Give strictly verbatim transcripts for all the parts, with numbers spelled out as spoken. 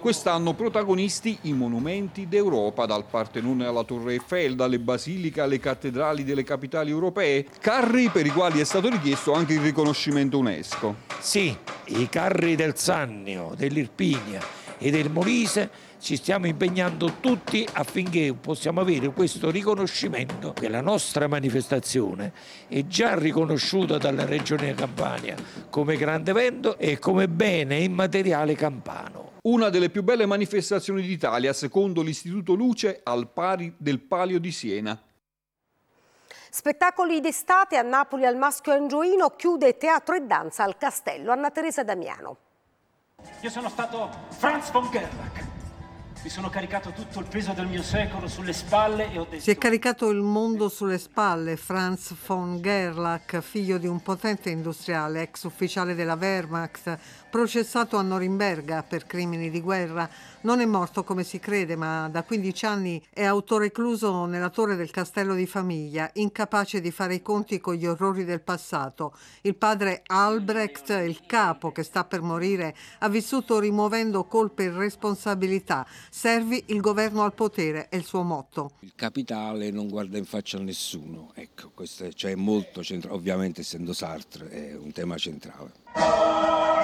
Quest'anno protagonisti i monumenti d'Europa, dal Partenone alla Torre Eiffel, dalle basiliche alle cattedrali delle capitali europee, carri per i quali è stato richiesto anche il riconoscimento UNESCO. Sì, i carri del Sannio, dell'Irpinia e del Molise ci stiamo impegnando tutti affinché possiamo avere questo riconoscimento, che la nostra manifestazione è già riconosciuta dalla Regione Campania come grande evento e come bene immateriale campano. Una delle più belle manifestazioni d'Italia, secondo l'Istituto Luce, al pari del Palio di Siena. Spettacoli d'estate a Napoli al Maschio Angioino, chiude teatro e danza al Castello. Anna Teresa Damiano. Io sono stato Franz von Gerlach. Mi sono caricato tutto il peso del mio secolo sulle spalle e ho detto... Si è caricato il mondo sulle spalle. Franz von Gerlach, figlio di un potente industriale, ex ufficiale della Wehrmacht, processato a Norimberga per crimini di guerra. Non è morto come si crede, ma da quindici anni è autorecluso nella torre del castello di famiglia, incapace di fare i conti con gli orrori del passato. Il padre Albrecht, il capo che sta per morire, ha vissuto rimuovendo colpe e responsabilità. Servi il governo al potere, è il suo motto. Il capitale non guarda in faccia a nessuno, ecco, questo è, cioè, è molto centrale, ovviamente essendo Sartre è un tema centrale.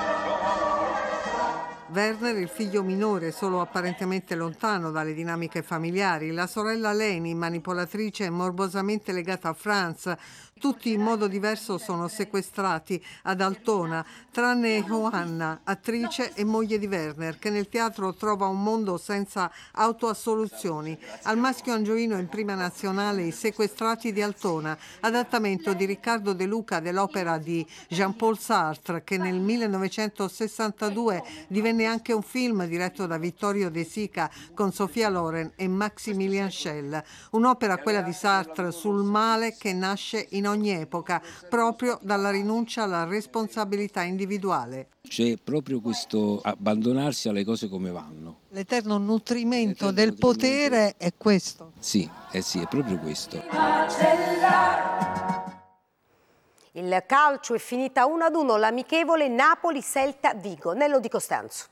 Werner, il figlio minore, solo apparentemente lontano dalle dinamiche familiari, la sorella Leni, manipolatrice e morbosamente legata a Franz, tutti in modo diverso sono sequestrati ad Altona, tranne Johanna, attrice e moglie di Werner, che nel teatro trova un mondo senza autoassoluzioni. Al Maschio Angioino in prima nazionale I sequestrati di Altona, adattamento di Riccardo De Luca dell'opera di Jean-Paul Sartre, che nel millenovecentosessantadue divenne anche un film diretto da Vittorio De Sica con Sofia Loren e Maximilian Schell. Un'opera, quella di Sartre, sul male che nasce in ogni epoca, proprio dalla rinuncia alla responsabilità individuale. C'è proprio questo abbandonarsi alle cose come vanno. L'eterno nutrimento L'eterno del nutrimento. potere è questo. Sì, eh sì, è proprio questo. Il calcio è finita uno ad uno l'amichevole Napoli-Celta-Vigo. Nello Di Costanzo.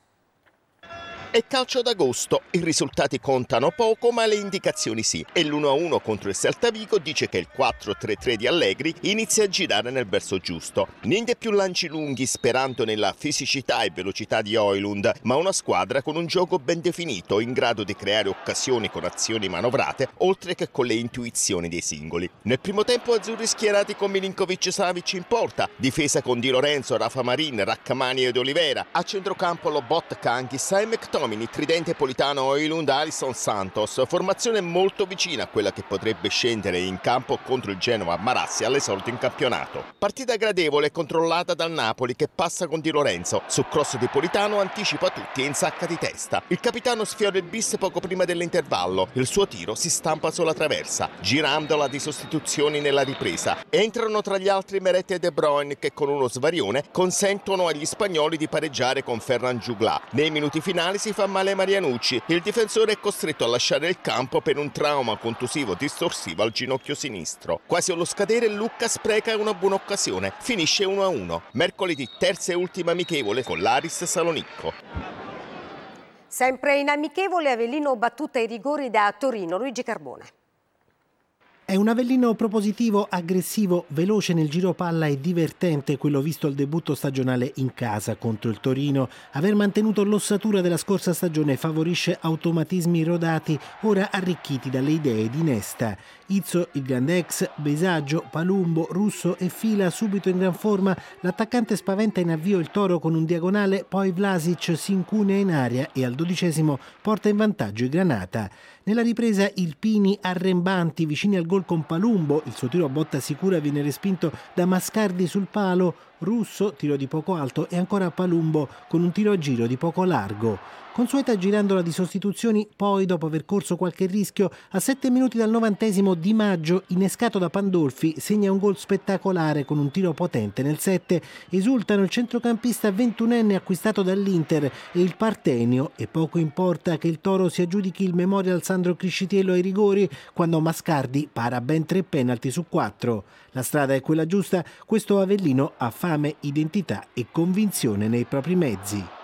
È calcio d'agosto, i risultati contano poco ma le indicazioni sì, e l'uno a uno contro il Celta Vigo dice che il quattro tre tre di Allegri inizia a girare nel verso giusto. Niente più lanci lunghi sperando nella fisicità e velocità di Højlund, ma una squadra con un gioco ben definito, in grado di creare occasioni con azioni manovrate, oltre che con le intuizioni dei singoli. Nel primo tempo azzurri schierati con Milinkovic-Savic in porta, difesa con Di Lorenzo, Rafa Marin, Raccamani ed Olivera, a centrocampo Lobotka, Anghissà e McTominay, Tridente, Politano, Højlund, Alisson, Santos, formazione molto vicina a quella che potrebbe scendere in campo contro il Genoa Marassi all'esordio in campionato. Partita gradevole e controllata dal Napoli che passa con Di Lorenzo, su cross di Politano anticipa tutti e insacca di testa. Il capitano sfiora il bis poco prima dell'intervallo, il suo tiro si stampa sulla traversa, girandola di sostituzioni nella ripresa. Entrano tra gli altri Meret e De Bruyne che con uno svarione consentono agli spagnoli di pareggiare con Ferran Jugla. Nei minuti finali si fa male Marianucci, il difensore è costretto a lasciare il campo per un trauma contusivo distorsivo al ginocchio sinistro. Quasi allo scadere Lucca spreca una buona occasione, finisce uno a uno. Mercoledì terza e ultima amichevole con l'Aris Salonicco. Sempre in amichevole Avellino battuta ai rigori da Torino. Luigi Carbone. È un Avellino propositivo, aggressivo, veloce nel giro palla e divertente quello visto al debutto stagionale in casa contro il Torino. Aver mantenuto l'ossatura della scorsa stagione favorisce automatismi rodati, ora arricchiti dalle idee di Nesta. Izzo, il grande ex, Besaggio, Palumbo, Russo e Fila subito in gran forma. L'attaccante spaventa in avvio il Toro con un diagonale, poi Vlasic si incunea in aria e al dodicesimo porta in vantaggio il Granata. Nella ripresa il Pini arrembanti vicini al gol con Palumbo, il suo tiro a botta sicura viene respinto da Mascardi sul palo, Russo tiro di poco alto e ancora Palumbo con un tiro a giro di poco largo. Consueta girandola di sostituzioni, poi dopo aver corso qualche rischio, a sette minuti dal novantesimo Di Maggio, innescato da Pandolfi, segna un gol spettacolare con un tiro potente nel sette. Esultano il centrocampista ventunenne acquistato dall'Inter e il Partenio, e poco importa che il Toro si aggiudichi il Memorial Sandro Criscitiello ai rigori quando Mascardi para ben tre penalti su quattro. La strada è quella giusta, questo Avellino ha fame, identità e convinzione nei propri mezzi.